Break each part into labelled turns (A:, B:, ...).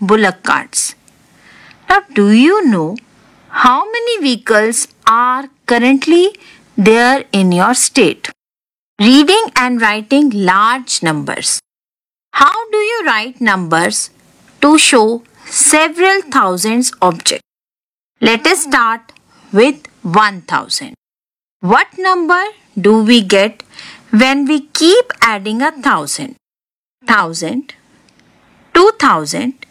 A: bullock carts. Now, do you know how many vehicles are currently there in your state? Reading and writing large numbers. How do you write numbers to show several thousands objects? Let us start with 1000. What number do we get when we keep adding 1,000? 1,000, 2,000,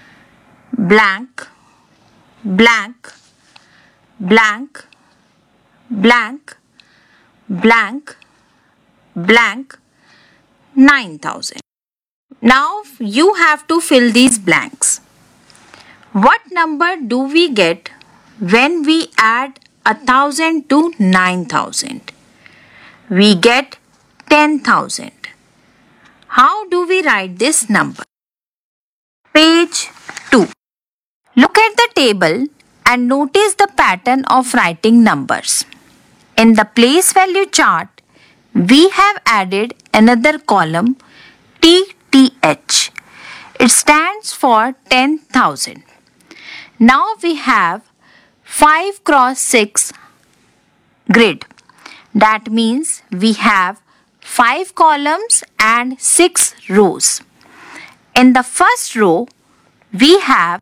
A: blank, blank, blank, blank, blank, blank, 9,000. Now you have to fill these blanks. What number do we get when we add 1,000 to 9,000? We get 10,000. How do we write this number? Page 2. Look at the table and notice the pattern of writing numbers. In the place value chart, we have added another column TTH. It stands for 10,000. Now we have 5 cross 6 grid. That means we have 5 columns and 6 rows. In the first row, we have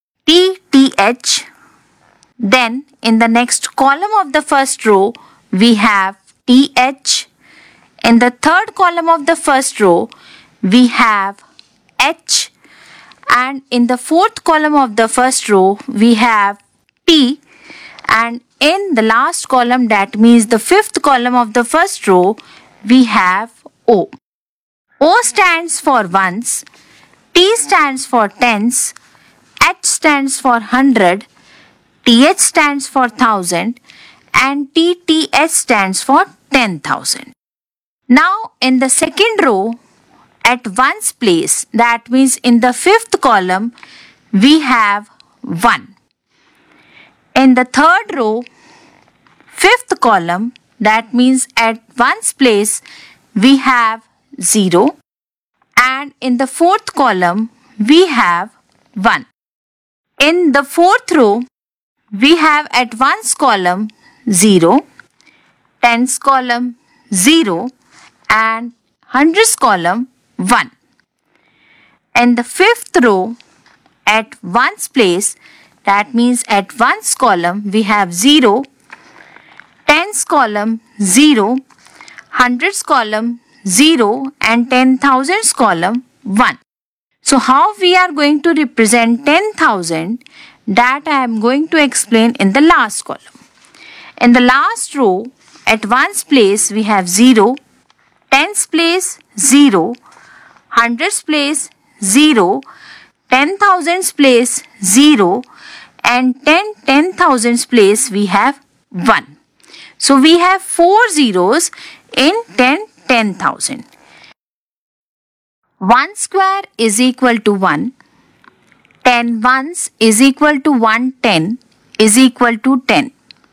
A: TTH. Then in the next column of the first row, we have TH. In the third column of the first row, we have H. And in the fourth column of the first row, we have T. And in the last column, that means the fifth column of the first row, we have O. O stands for ones, T stands for tens, H stands for 100, TH stands for 1000, and TTH stands for 10,000. Now in the second row, at ones place, that means in the fifth column, we have 1. In the third row, fifth column, that means at ones place, we have 0. And in the fourth column, we have 1. In the fourth row, we have at ones column 0, tens column 0, and hundreds column 1. In the fifth row, at ones place, that means at ones column we have 0, tens column 0, hundreds column 0, and 10,000s column 1. So how we are going to represent 10,000, that I am going to explain in the last column. In the last row, at ones place we have 0, tens place 0, hundreds place 0, 10,000s place 0, and 10,000s place we have 1. So we have 4 zeros in 10,000. 1 square is equal to 1. 10 ones is equal to 110 is equal to 10.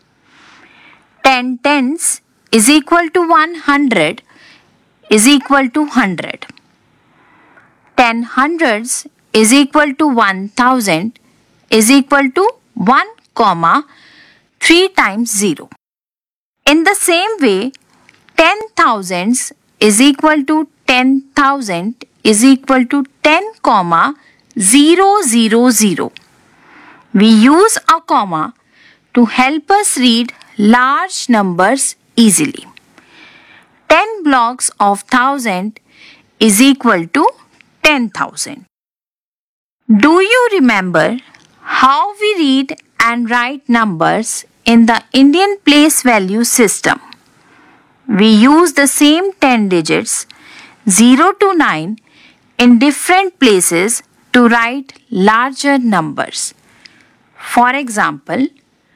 A: 10 tens is equal to 100 is equal to 100. 10 hundreds is equal to 1000 is equal to 1 comma 3 times 0. In the same way, 10 thousands is equal to 10,000 is equal to 10 comma 000. We use a comma to help us read large numbers easily. 10 blocks of 1000 is equal to 10,000. Do you remember how we read and write numbers in the Indian place value system? We use the same 10 digits 0 to 9 in different places to write larger numbers. For example,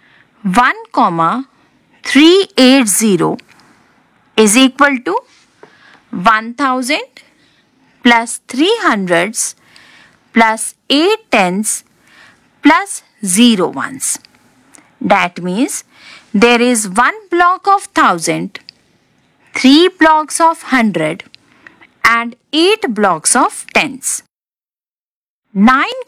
A: 1,380 is equal to 1000 plus 300s plus 8 tens plus 0 ones. That means there is 1 block of 1000, 3 blocks of 100 and 8 blocks of tens. 9